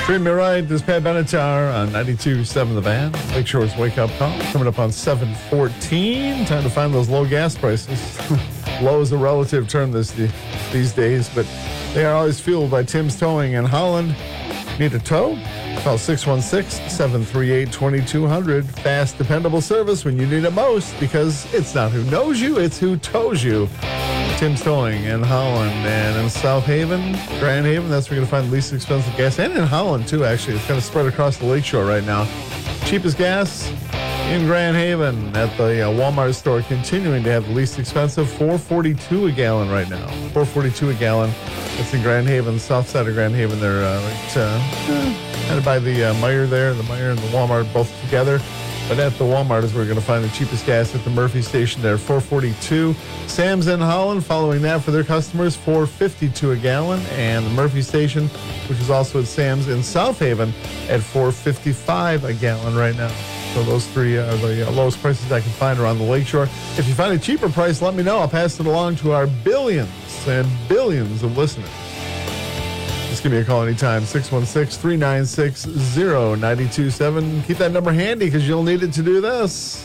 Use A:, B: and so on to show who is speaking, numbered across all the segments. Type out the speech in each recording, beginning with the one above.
A: Treat Me Right, this is Pat Benatar on 92.7 The Van. Lakeshore's Wake Up Call coming up on 7:14. Time to find those low gas prices. Low is a relative term these days, but they are always fueled by Tim's Towing in Holland. Need a tow? Call 616-738-2200. Fast, dependable service when you need it most, because it's not who knows you, it's who tows you. Tim's Towing in Holland and in South Haven, Grand Haven. That's where you're going to find the least expensive gas. And in Holland, too, actually. It's kind of spread across the lakeshore right now. Cheapest gas in Grand Haven at the Walmart store, continuing to have the least expensive, $4.42 a gallon right now. $4.42 a gallon. It's in Grand Haven, south side of Grand Haven. They're kind of by the Meijer there. The Meijer and the Walmart both together. But at the Walmart is where we're going to find the cheapest gas at the Murphy station there, $4.42. Sam's in Holland, following that for their customers, $4.52 a gallon. And the Murphy station, which is also at Sam's in South Haven, at $4.55 a gallon right now. So those three are the lowest prices I can find around the lakeshore. If you find a cheaper price, let me know. I'll pass it along to our billions and billions of listeners. Just give me a call anytime, 616-396-0927. Keep that number handy because you'll need it to do this.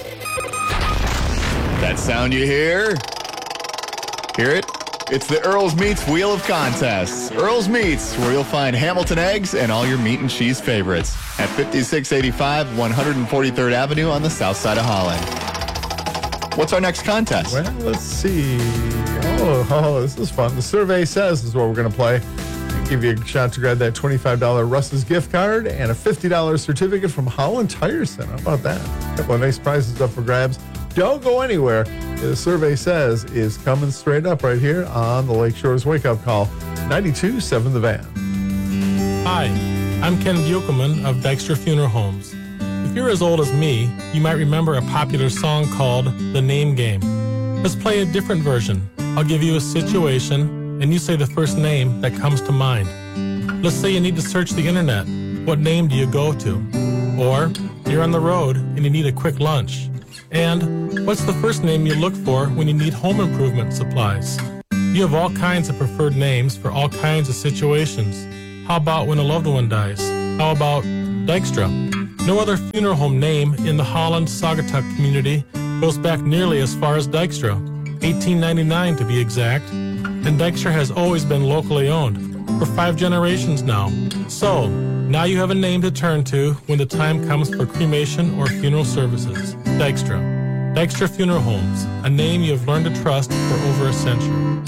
B: That sound you hear? Hear it? It's the Earl's Meats Wheel of Contests. Earl's Meats, where you'll find Hamilton eggs and all your meat and cheese favorites at 5685 143rd Avenue on the south side of Holland. What's our next contest?
A: Well, let's see. Oh, this is fun. The Survey Says is what we're going to play. Give you a shot to grab that $25 Russ's gift card and a $50 certificate from Holland Tire Center. How about that? A couple of nice prizes up for grabs. Don't go anywhere. The Survey Says is coming straight up right here on the Lakeshore's Wake Up Call, 92.7 The Van.
C: Hi, I'm Ken Buchelman of Dykstra Funeral Homes. If you're as old as me, you might remember a popular song called The Name Game. Let's play a different version. I'll give you a situation, and you say the first name that comes to mind. Let's say you need to search the internet. What name do you go to? Or you're on the road and you need a quick lunch. And what's the first name you look for when you need home improvement supplies? You have all kinds of preferred names for all kinds of situations. How about when a loved one dies? How about Dykstra? No other funeral home name in the Holland Saugatuck community goes back nearly as far as Dykstra, 1899 to be exact. And Dykstra has always been locally owned for 5 generations now. So, now you have a name to turn to when the time comes for cremation or funeral services. Dykstra. Dykstra Funeral Homes, a name you have learned to trust for over a century.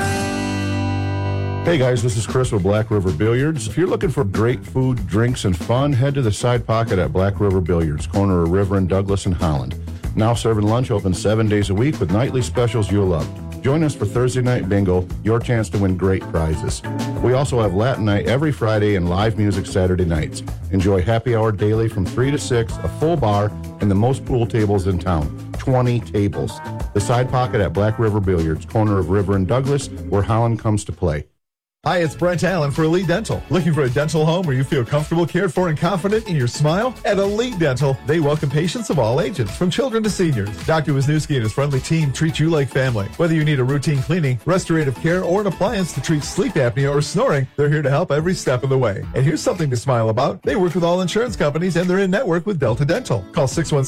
D: Hey guys, this is Chris with Black River Billiards. If you're looking for great food, drinks, and fun, head to the Side Pocket at Black River Billiards, corner of River and Douglas in Holland. Now serving lunch, open 7 days a week with nightly specials you'll love. Join us for Thursday Night Bingo, your chance to win great prizes. We also have Latin Night every Friday and live music Saturday nights. Enjoy happy hour daily from 3 to 6, a full bar, and the most pool tables in town, 20 tables. The Side Pocket at Black River Billiards, corner of River and Douglas, where Holland comes to play.
A: Hi, it's Brent Allen for Elite Dental. Looking for a dental home where you feel comfortable, cared for, and confident in your smile? At Elite Dental, they welcome patients of all ages, from children to seniors. Dr. Wisniewski and his friendly team treat you like family. Whether you need a routine cleaning, restorative care, or an appliance to treat sleep apnea or snoring, they're here to help every step of the way. And here's something to smile about. They work with all insurance companies, and they're in network with Delta Dental. Call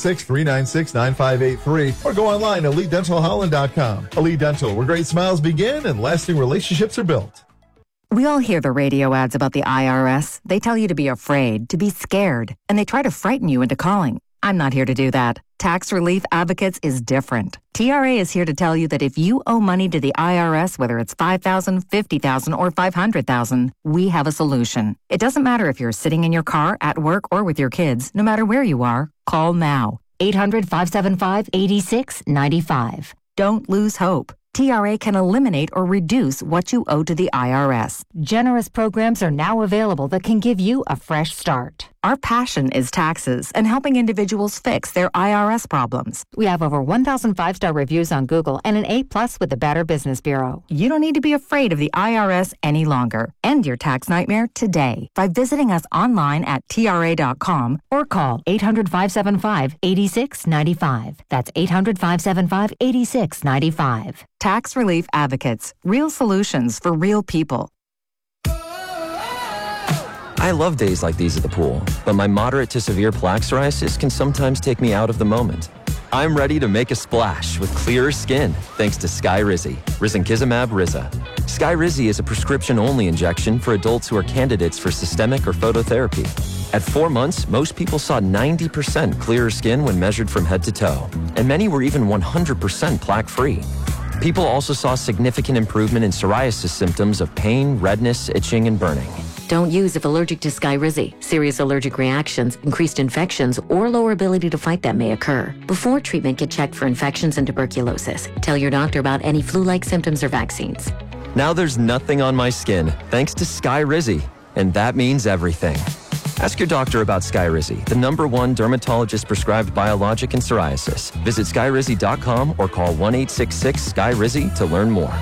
A: 616-396-9583 or go online to EliteDentalHolland.com. Elite Dental, where great smiles begin and lasting relationships are built.
E: We all hear the radio ads about the IRS. They tell you to be afraid, to be scared, and they try to frighten you into calling. I'm not here to do that. Tax Relief Advocates is different. TRA is here to tell you that if you owe money to the IRS, whether it's $5,000, $50,000, or $500,000, we have a solution. It doesn't matter if you're sitting in your car, at work, or with your kids. No matter where you are, call now. 800-575-8695. Don't lose hope. TRA can eliminate or reduce what you owe to the IRS.
F: Generous programs are now available that can give you a fresh start.
E: Our passion is taxes and helping individuals fix their IRS problems.
F: We have over 1,000 5-star reviews on Google and an A+ with the Better Business Bureau.
E: You don't need to be afraid of the IRS any longer. End your tax nightmare today by visiting us online at TRA.com
F: or call 800-575-8695. That's 800-575-8695.
E: Tax Relief Advocates. Real solutions for real people.
G: I love days like these at the pool, but my moderate to severe plaque psoriasis can sometimes take me out of the moment. I'm ready to make a splash with clearer skin thanks to Skyrizi, risankizumab Riza. Skyrizi is a prescription-only injection for adults who are candidates for systemic or phototherapy. At 4 months, most people saw 90% clearer skin when measured from head to toe, and many were even 100% plaque-free. People also saw significant improvement in psoriasis symptoms of pain, redness, itching, and burning.
H: Don't use if allergic to Skyrizi. Serious allergic reactions, increased infections, or lower ability to fight them may occur. Before treatment, get checked for infections and tuberculosis. Tell your doctor about any flu-like symptoms or vaccines.
G: Now there's nothing on my skin thanks to Skyrizi, and that means everything. Ask your doctor about Skyrizi, the #1 dermatologist-prescribed biologic in psoriasis. Visit Skyrizi.com or call 1-866-SKYRIZI to learn more.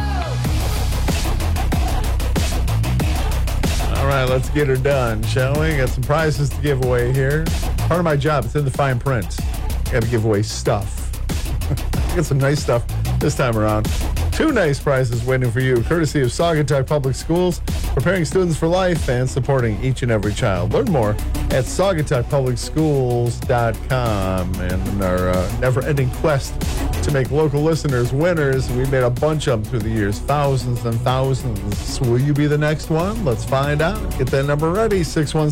A: All right, let's get her done, shall we? Got some prizes to give away here. Part of my job, it's in the fine print. Got to give away stuff. Got some nice stuff this time around. 2 nice prizes waiting for you, courtesy of Saugatuck Public Schools, preparing students for life and supporting each and every child. Learn more at saugatuckpublicschools.com. And in our never-ending quest to make local listeners winners, we made a bunch of them through the years, thousands and thousands. Will you be the next one? Let's find out. Get that number ready,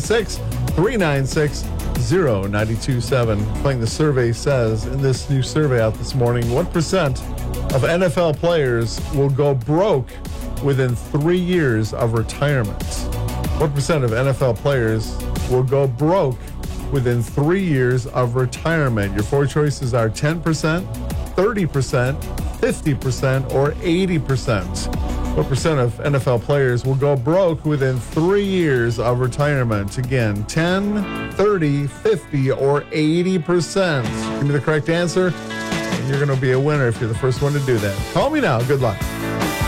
A: 616-396-0927. Playing the survey says, in this new survey out this morning, what percent of NFL players will go broke within 3 years of retirement? What percent of NFL players will go broke within 3 years of retirement? Your 4 choices are 10%, 30%, 50%, or 80%. What percent of NFL players will go broke within 3 years of retirement? Again, 10, 30, 50, or 80%. Give me the correct answer, and you're going to be a winner if you're the first one to do that. Call me now. Good luck.